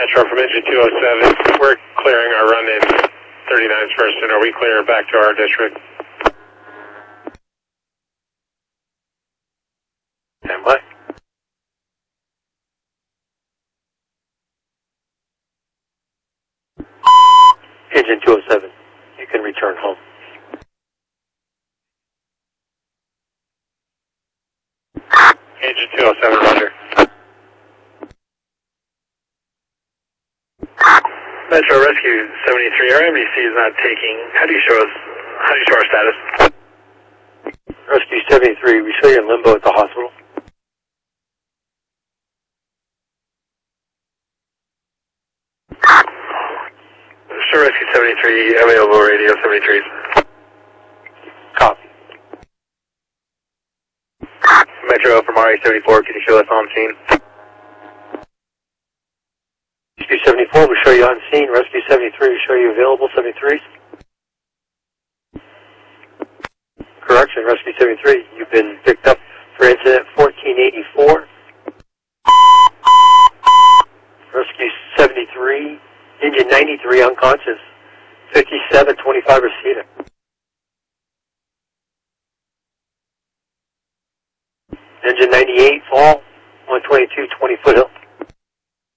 Metro from engine 207. We're clearing our run in 39's first, and are we clear back to our district? Stand by. Engine 207, you can return home. Engine 207, roger. Metro Rescue 73, our MDC is not taking. How do you show our status? Rescue 73, we show you in limbo at the hospital. Sure, Rescue 73, available radio 73. Copy. Metro from RA74, can you show us on scene? Rescue 74, we show you on scene. Rescue 73, we show you available 73s. Correction, Rescue 73, you've been picked up for incident 1484. Rescue 73, engine 93 unconscious, 5725 Reseda. Engine 98 fall, 122 20 Foothill.